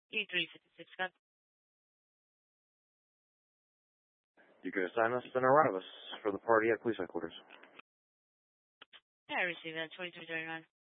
E356 Scott. You can assign us and arrive us for the party at police headquarters. Yeah, I received that. 2339.